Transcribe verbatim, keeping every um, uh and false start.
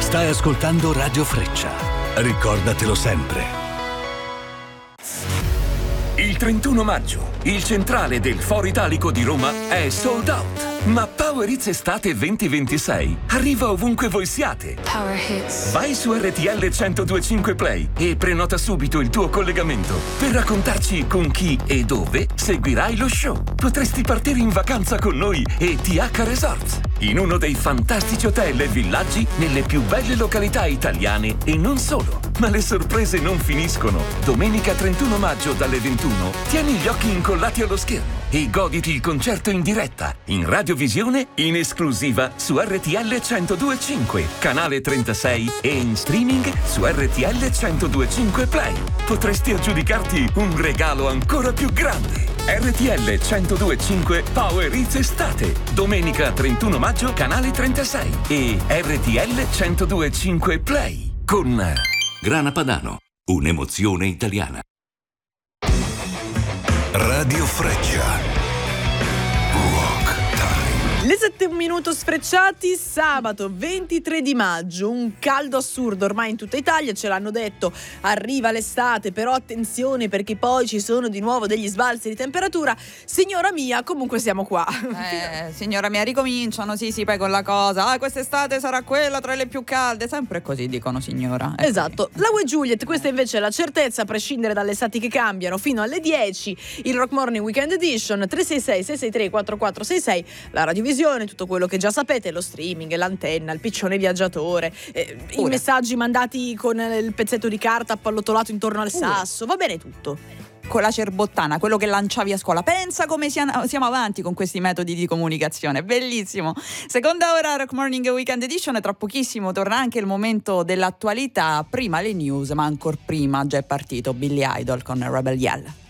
Stai ascoltando Radio Freccia. Ricordatelo sempre. Il trentuno maggio, il centrale del Foro Italico di Roma è sold out. Ma Power Hits Estate venti ventisei arriva ovunque voi siate. Power Hits. Vai su R T L centodue e cinque Play e prenota subito il tuo collegamento per raccontarci con chi e dove seguirai lo show. Potresti partire in vacanza con noi e T H Resorts, in uno dei fantastici hotel e villaggi nelle più belle località italiane e non solo. Ma le sorprese non finiscono. Domenica trentuno maggio dalle ventuno tieni gli occhi incollati allo schermo e goditi il concerto in diretta, in radiovisione, in esclusiva su R T L centodue e cinque, canale trentasei e in streaming su R T L centodue e cinque Play. Potresti aggiudicarti un regalo ancora più grande. R T L centodue e cinque Power Hits Estate, domenica trentuno maggio, canale trentasei e R T L centodue e cinque Play con Grana Padano, un'emozione italiana. Radio Freccia. Rock Time. Le sette un minuto sfrecciati, sabato ventitré di maggio, un caldo assurdo ormai in tutta Italia, ce l'hanno detto, arriva l'estate, però attenzione perché poi ci sono di nuovo degli sbalzi di temperatura. Signora mia, comunque siamo qua. Eh, signora mia, ricominciano, sì sì, poi con la cosa, ah quest'estate sarà quella tra le più calde, sempre così dicono signora. È Esatto, così. la Uè Juliet, questa invece è la certezza a prescindere dalle estati che cambiano, fino alle dieci, il Rock Morning Weekend Edition, tre sei sei sei sei tre quattro quattro sei sei, la radiovisione, tutto quello che già sapete, lo streaming, l'antenna, il piccione viaggiatore, eh, i messaggi mandati con il pezzetto di carta appallottolato intorno al sasso, va bene tutto. Con la cerbottana, quello che lanciavi a scuola. Pensa come siamo avanti con questi metodi di comunicazione, bellissimo. Seconda ora Rock Morning Weekend Edition, e tra pochissimo torna anche il momento dell'attualità. Prima le news, ma ancor prima già è partito Billy Idol con Rebel Yell.